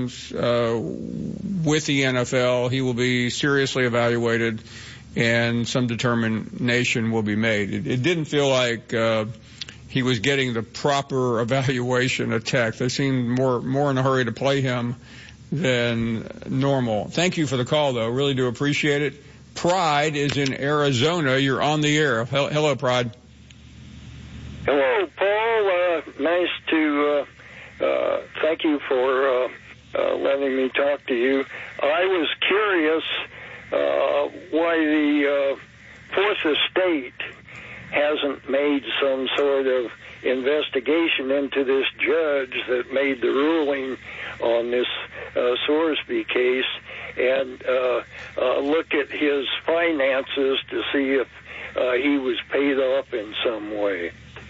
games with the NFL, he will be seriously evaluated, and some determination will be made. It didn't feel like he was getting the proper evaluation at Tech. They seemed more in a hurry to play him than normal. Thank you for the call, though. Really do appreciate it. Pride is in Arizona. You're on the air. Hello, Pride. Hello, Paul. Nice to thank you for letting me talk to you. I was curious why the Fourth Estate hasn't made some sort of investigation into this judge that made the ruling on this Sorsby case and look at his finances to see if he was paid off in some way.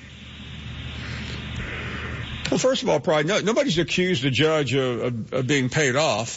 Well, first of all, Pride, nobody's accused the judge of being paid off.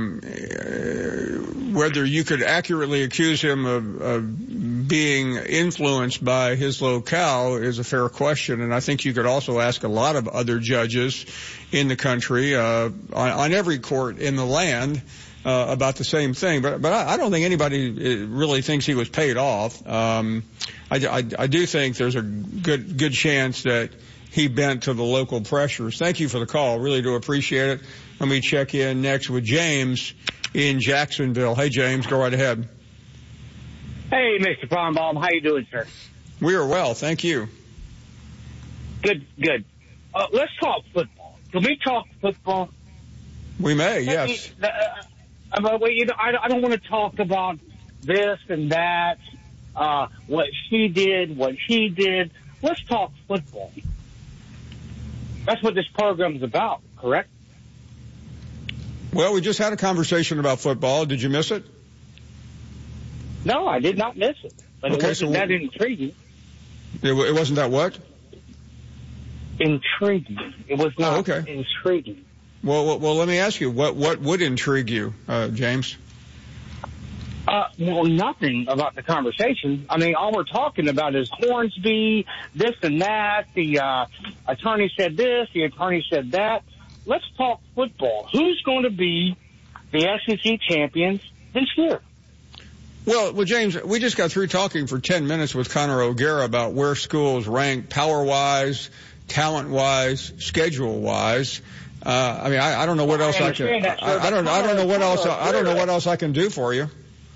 Whether you could accurately accuse him of being influenced by his locale is a fair question, and I think you could also ask a lot of other judges in the country, on every court in the land, about the same thing. But I don't think anybody really thinks he was paid off. I do think there's a good chance that he bent to the local pressures. Thank you for the call. Really do appreciate it. Let me check in next with James in Jacksonville. Hey, James, go right ahead. Hey, Mr. Farnbaum. How you doing, sir? We are well. Thank you. Good. Let's talk football. Can we talk football? We may, yes. I don't want to talk about this and that, what she did, what he did. Let's talk football. That's what this program is about, correct? Well, we just had a conversation about football. Did you miss it? No, I did not miss it. But okay, it wasn't that intriguing. It wasn't that what? Intriguing. It was not intriguing. Well, let me ask you, what would intrigue you, James? Well, nothing about the conversation. I mean, all we're talking about is Hornsby, this and that. The attorney said this, the attorney said that. Let's talk football. Who's going to be the SEC champions this year? Well, James, we just got through talking for 10 minutes with Connor O'Gara about where schools rank power-wise, talent-wise, schedule-wise. I mean, I don't know what else I can. I don't know what else. I don't know what else I can do for you.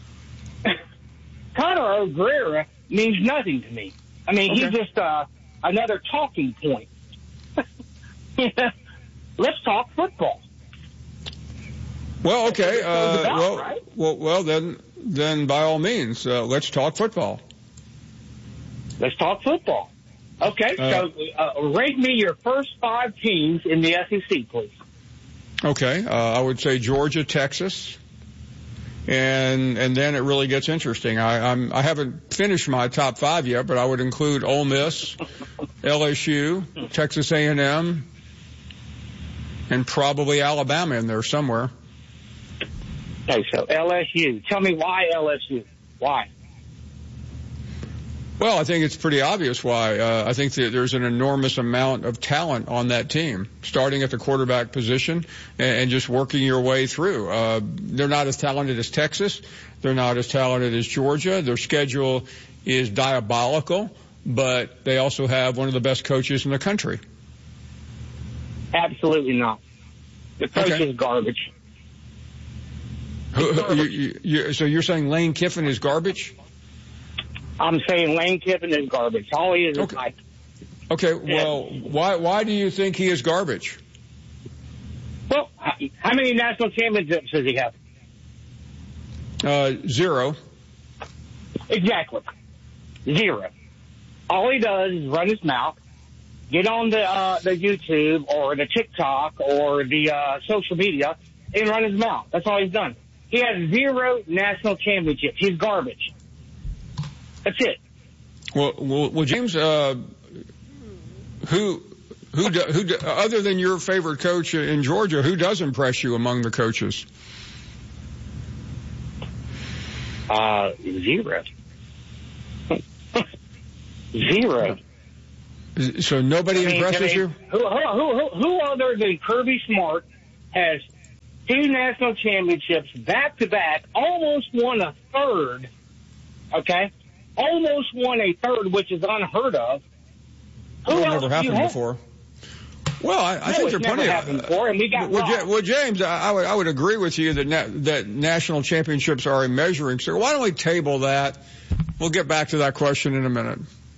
Connor O'Gara means nothing to me. I mean, he's just another talking point. Let's talk football. Well, okay. Well, then by all means, let's talk football. Let's talk football. Okay, so rank me your first 5 teams in the SEC, please. Okay, I would say Georgia, Texas, and then it really gets interesting. I haven't finished my top 5 yet, but I would include Ole Miss, LSU, Texas A&M, and probably Alabama in there somewhere. Okay, so LSU. Tell me why LSU. Why? Well, I think it's pretty obvious why. I think that there's an enormous amount of talent on that team, starting at the quarterback position and just working your way through. They're not as talented as Texas. They're not as talented as Georgia. Their schedule is diabolical, but they also have one of the best coaches in the country. Absolutely not. The coach is garbage. So you're saying Lane Kiffin is garbage? I'm saying Lane Kiffin is garbage. All he is hype. Okay, well, why do you think he is garbage? Well, how many national championships does he have? 0. Exactly. 0. All he does is run his mouth, get on the YouTube or the TikTok or the social media and run his mouth. That's all he's done. He has 0 national championships. He's garbage. That's it. Well, James, who other than your favorite coach in Georgia, who does impress you among the coaches? 0. 0. So nobody impresses you? Who other than Kirby Smart has 2 national championships back-to-back, almost won a third, okay? Almost won a third, which is unheard of. Who else never do you happened have? before. Well, I think there are plenty happened before, and we got well, James, I would agree with you that national championships are a measuring stick. Why don't we table that? We'll get back to that question in a minute.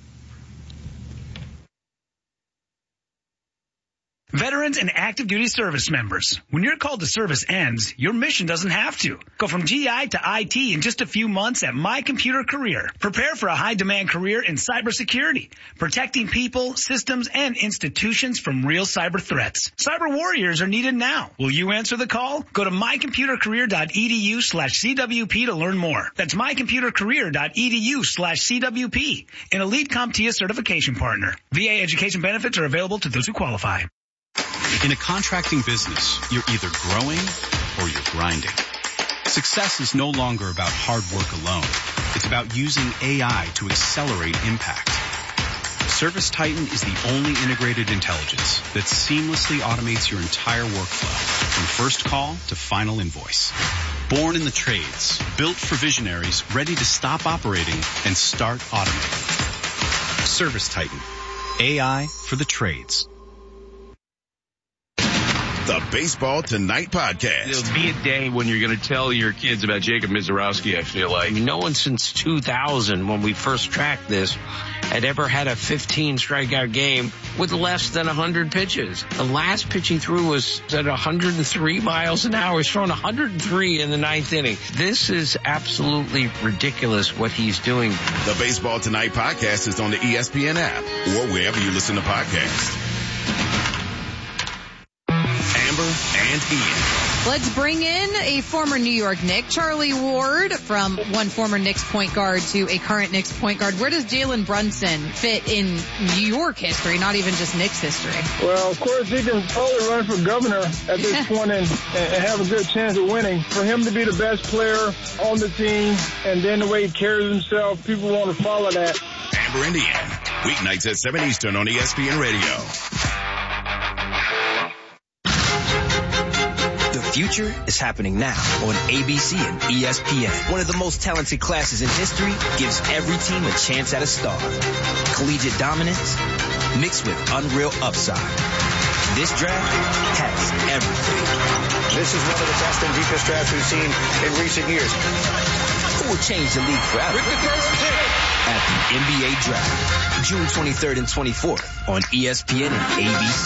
Veterans and active duty service members, when your call to service ends, your mission doesn't have to. Go from GI to IT in just a few months at My Computer Career. Prepare for a high-demand career in cybersecurity, protecting people, systems, and institutions from real cyber threats. Cyber warriors are needed now. Will you answer the call? Go to mycomputercareer.edu/CWP to learn more. That's mycomputercareer.edu/CWP, an elite CompTIA certification partner. VA education benefits are available to those who qualify. In a contracting business, you're either growing or you're grinding. Success is no longer about hard work alone. It's about using AI to accelerate impact. ServiceTitan is the only integrated intelligence that seamlessly automates your entire workflow from first call to final invoice. Born in the trades, built for visionaries ready to stop operating and start automating. ServiceTitan, AI for the trades. The Baseball Tonight podcast. There'll be a day when you're going to tell your kids about Jacob Mizorowski, I feel like. No one since 2000, when we first tracked this, had ever had a 15 strikeout game with less than 100 pitches. The last pitch he threw was at 103 miles an hour. He's thrown 103 in the 9th inning. This is absolutely ridiculous what he's doing. The Baseball Tonight podcast is on the ESPN app or wherever you listen to podcasts. Amber and Ian. Let's bring in a former New York Knick, Charlie Ward, from one former Knicks point guard to a current Knicks point guard. Where does Jalen Brunson fit in New York history, not even just Knicks history? Well, of course, he can probably run for governor at this point and have a good chance of winning. For him to be the best player on the team and then the way he carries himself, people want to follow that. Amber and Ian, weeknights at 7 Eastern on ESPN Radio. The future is happening now on ABC and ESPN. One of the most talented classes in history gives every team a chance at a star. Collegiate dominance mixed with unreal upside. This draft has everything. This is one of the best and deepest drafts we've seen in recent years. Who will change the league forever? At the NBA Draft, June 23rd and 24th on ESPN and ABC.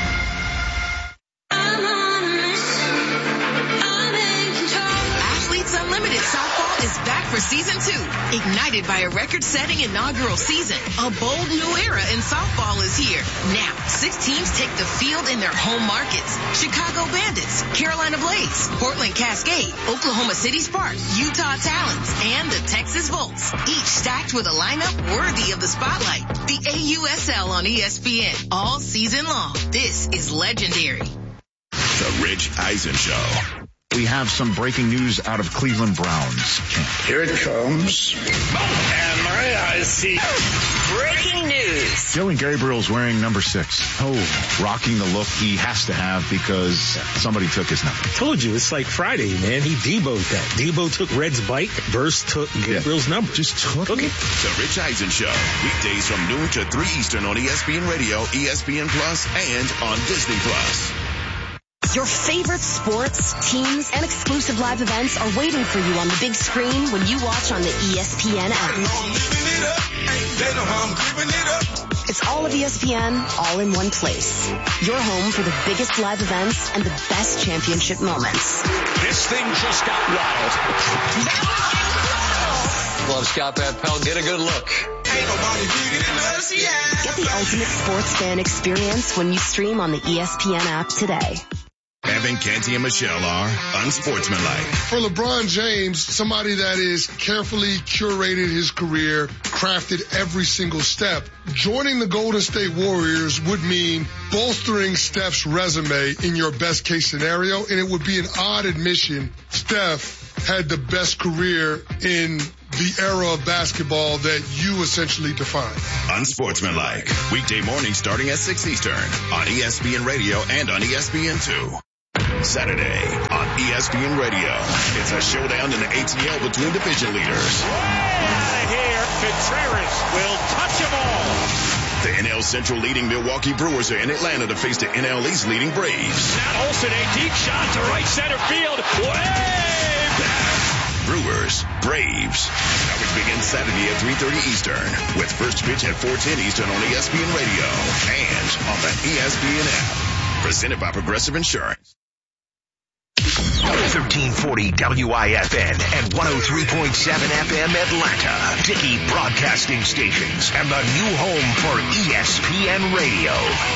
Is back for season 2, ignited by a record-setting inaugural season. A bold new era in softball is here. Now, 6 teams take the field in their home markets. Chicago Bandits, Carolina Blaze, Portland Cascade, Oklahoma City Sparks, Utah Talons, and the Texas Volts. Each stacked with a lineup worthy of the spotlight. The AUSL on ESPN all season long. This is legendary. The Rich Eisen Show. We have some breaking news out of Cleveland Browns camp. Here it comes. And my eyes see. Breaking news. Dylan Gabriel's wearing number 6. Oh, rocking the look he has to have because somebody took his number. Told you, it's like Friday, man. He Debo'd that. Debo took Red's bike. Verse took Gabriel's number. Just took it. The Rich Eisen Show. Weekdays from noon to 3 Eastern on ESPN Radio, ESPN Plus, and on Disney Plus. Your favorite sports, teams, and exclusive live events are waiting for you on the big screen when you watch on the ESPN app. It's all of ESPN, all in one place. Your home for the biggest live events and the best championship moments. This thing just got wild. Love Scott Van Pelt. Get a good look. Get the ultimate sports fan experience when you stream on the ESPN app today. Evan, Canty, and Michelle are unsportsmanlike. For LeBron James, somebody that is carefully curated his career, crafted every single step, joining the Golden State Warriors would mean bolstering Steph's resume in your best case scenario, and it would be an odd admission. Steph had the best career in the era of basketball that you essentially define. Unsportsmanlike. Weekday morning starting at 6 Eastern on ESPN Radio and on ESPN2. Saturday on ESPN Radio. It's a showdown in the ATL between division leaders. Way out of here. Contreras will touch them all. The NL Central leading Milwaukee Brewers are in Atlanta to face the NL East leading Braves. Matt Olson, a deep shot to right center field. Way back. Brewers, Braves. Coverage begins Saturday at 3:30 Eastern with first pitch at 4:10 Eastern on ESPN Radio and on the ESPN app. Presented by Progressive Insurance. 1340 WIFN and 103.7 FM Atlanta. Dickey Broadcasting Stations and the new home for ESPN Radio.